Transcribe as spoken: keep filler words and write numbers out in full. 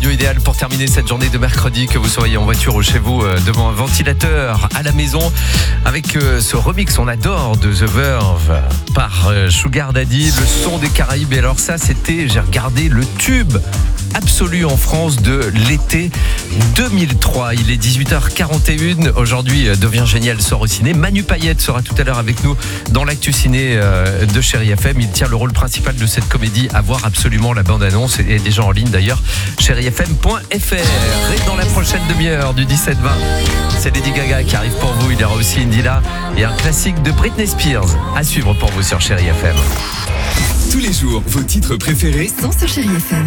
radio idéale pour terminer cette journée de mercredi, que vous soyez en voiture ou chez vous euh, devant un ventilateur, à la maison, avec euh, ce remix on adore de The Verve par euh, Sugar Daddy, le son des Caraïbes. Et alors ça, c'était, j'ai regardé, le tube absolu en France de l'été deux mille trois. Il est dix-huit heures quarante et une. Aujourd'hui, Devient Génial sort au ciné. Manu Payette sera tout à l'heure avec nous dans l'actu ciné de Chéri F M. Il tient le rôle principal de cette comédie. À voir absolument, la bande-annonce est déjà en ligne d'ailleurs, chéri f m point f r. Et dans la prochaine demi-heure du dix-sept vingt, c'est Lady Gaga qui arrive pour vous. Il y aura aussi Indila et un classique de Britney Spears à suivre pour vous sur Chéri F M. Tous les jours, vos titres préférés sont sur Chéri F M.